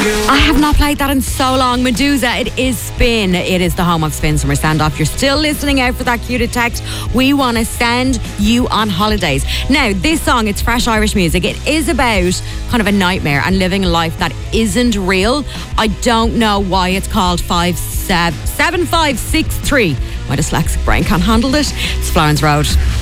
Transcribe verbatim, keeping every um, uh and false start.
I have not played that in so long. Medusa, it is Spin. It is the home of Spin Summer Standoff. You're still listening out for that cue to text. We want to send you on holidays. Now, this song, it's fresh Irish music. It is about kind of a nightmare and living a life that isn't real. I don't know why it's called five seven seven five six three. My dyslexic brain can't handle it. It's Florence Road.